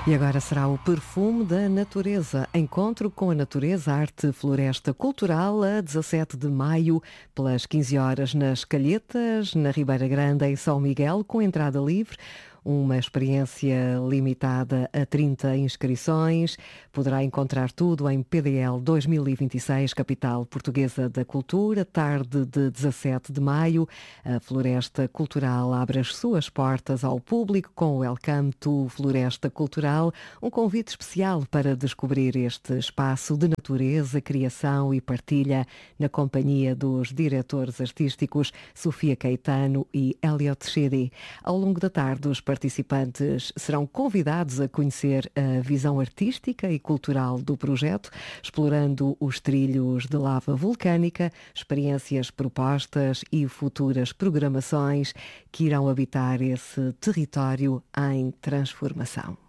E agora será o Perfume da Natureza. Encontro com a natureza, arte, floresta cultural, a 17 de maio, pelas 15 horas nas Calhetas, na Ribeira Grande, em São Miguel, com entrada livre. Uma experiência limitada a 30 inscrições. Poderá encontrar tudo em PDL 2026, Capital Portuguesa da Cultura, tarde de 17 de maio. A Floresta Cultural abre as suas portas ao público com o Welcome to Floresta Cultural, um convite especial para descobrir este espaço de natureza, criação e partilha na companhia dos diretores artísticos Sofia Caetano e Elliot Chidi. Ao longo da tarde, os participantes serão convidados a conhecer a visão artística e cultural do projeto, explorando os trilhos de lava vulcânica, experiências propostas e futuras programações que irão habitar esse território em transformação.